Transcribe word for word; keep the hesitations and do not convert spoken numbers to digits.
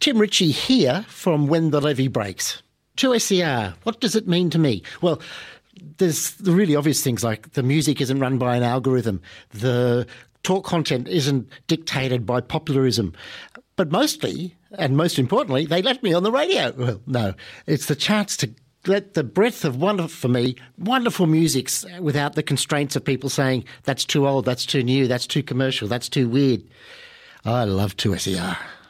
Tim Ritchie here from When the Levee Breaks. two S E R, what does it mean to me? Well, there's the really obvious things like the music isn't run by an algorithm, the talk content isn't dictated by popularism, but mostly, and most importantly, they let me on the radio. Well, no, it's the chance to let the breadth of, wonderful, for me, wonderful music without the constraints of people saying, that's too old, that's too new, that's too commercial, that's too weird. I love two S E R.